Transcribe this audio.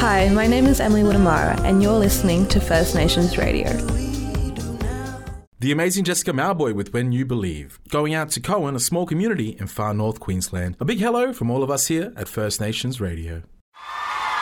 Hi, my name is Emily Woodamara, and you're listening to First Nations Radio. The amazing Jessica Mauboy with When You Believe. Going out to Cowan, a small community in far north Queensland. A big hello from all of us here at First Nations Radio.